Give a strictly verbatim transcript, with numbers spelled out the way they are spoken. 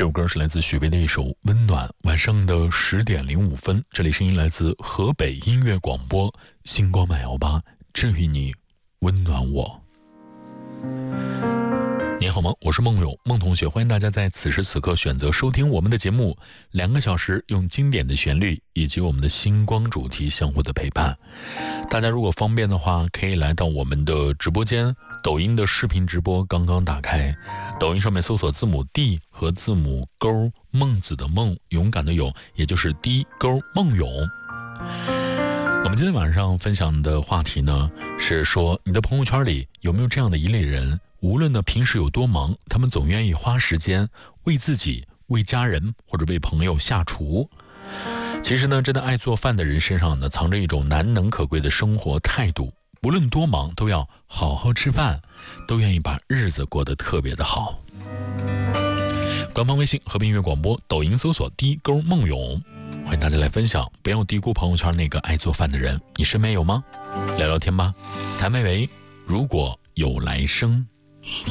这首歌是来自许巍的一首《温暖》。晚上的十点零五分，这里声音来自河北音乐广播，星光慢摇吧，治愈你，温暖我。你好吗？我是梦友，梦同学，欢迎大家在此时此刻选择收听我们的节目，两个小时用经典的旋律以及我们的星光主题相互的陪伴。大家如果方便的话，可以来到我们的直播间，抖音的视频直播刚刚打开，抖音上面搜索字母 D 和字母勾，孟子的孟，勇敢的勇，也就是 D 勾孟勇。我们今天晚上分享的话题呢，是说你的朋友圈里有没有这样的一类人，无论呢平时有多忙，他们总愿意花时间为自己、为家人或者为朋友下厨。其实呢，真的爱做饭的人身上呢，藏着一种难能可贵的生活态度，无论多忙都要好好吃饭，都愿意把日子过得特别的好。官方微信和平音乐广播，抖音搜索 D 勾孟勇，欢迎大家来分享，不要低估朋友圈那个爱做饭的人，你身边有吗？聊聊天吧，谭维维，如果有来生。 遇